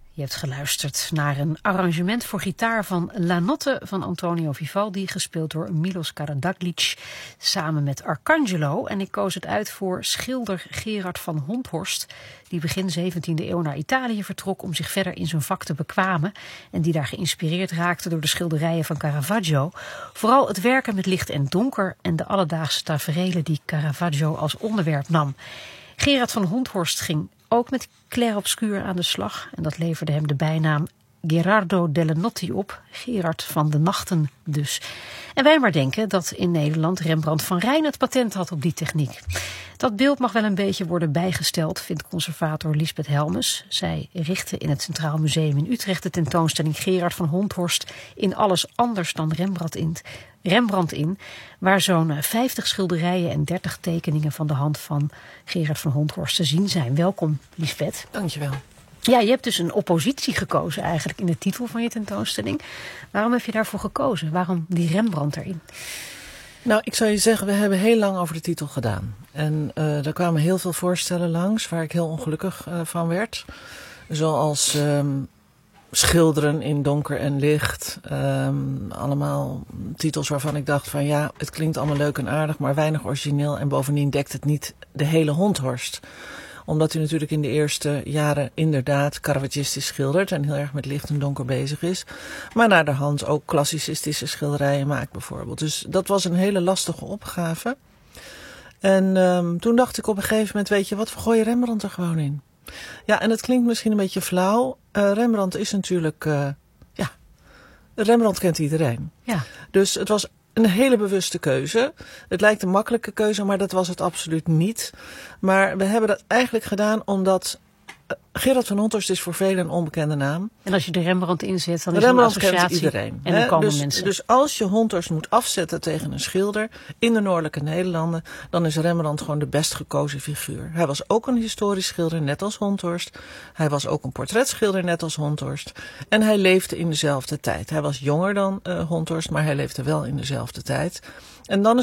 Je hebt geluisterd naar een arrangement voor gitaar van La Notte van Antonio Vivaldi, gespeeld door Milos Karađaglić samen met Arcangelo. En ik koos het uit voor schilder Gerard van Honthorst, die begin 17e eeuw naar Italië vertrok om zich verder in zijn vak te bekwamen en die daar geïnspireerd raakte door de schilderijen van Caravaggio. Vooral het werken met licht en donker en de alledaagse taferelen die Caravaggio als onderwerp nam. Gerard van Honthorst ging ook met clair-obscuur aan de slag en dat leverde hem de bijnaam Gherardo delle Notti op, Gerard van de Nachten dus. En wij maar denken dat in Nederland Rembrandt van Rijn het patent had op die techniek. Dat beeld mag wel een beetje worden bijgesteld, vindt conservator Lisbeth Helmes. Zij richtte in het Centraal Museum in Utrecht de tentoonstelling Gerard van Honthorst in alles anders dan Rembrandt in, waar zo'n 50 schilderijen en 30 tekeningen van de hand van Gerard van Honthorst te zien zijn. Welkom, Lisbeth. Dankjewel. Ja, je hebt dus een oppositie gekozen eigenlijk in de titel van je tentoonstelling. Waarom heb je daarvoor gekozen? Waarom die Rembrandt erin? Nou, ik zou je zeggen, we hebben heel lang over de titel gedaan. En er kwamen heel veel voorstellen langs waar ik heel ongelukkig van werd. Zoals schilderen in donker en licht. Allemaal titels waarvan ik dacht van ja, het klinkt allemaal leuk en aardig, maar weinig origineel. En bovendien dekt het niet de hele Honthorst. Omdat hij natuurlijk in de eerste jaren inderdaad Caravaggistisch schildert en heel erg met licht en donker bezig is. Maar naderhand ook klassicistische schilderijen maakt bijvoorbeeld. Dus dat was een hele lastige opgave. En toen dacht ik op een gegeven moment, weet je wat, we gooien Rembrandt er gewoon in. Ja, en het klinkt misschien een beetje flauw. Rembrandt is natuurlijk, Rembrandt kent iedereen. Ja. Dus het was een hele bewuste keuze. Het lijkt een makkelijke keuze, maar dat was het absoluut niet. Maar we hebben dat eigenlijk gedaan omdat Gerard van Honthorst is voor velen een onbekende naam. En als je de Rembrandt inzet, dan is Rembrandt het een associatie. kent iedereen. En dan komen mensen. Dus als je Honthorst moet afzetten tegen een schilder in de noordelijke Nederlanden, dan is Rembrandt gewoon de best gekozen figuur. Hij was ook een historisch schilder, net als Honthorst. Hij was ook een portretschilder, net als Honthorst. En hij leefde in dezelfde tijd. Hij was jonger dan Honthorst, maar hij leefde wel in dezelfde tijd. En dan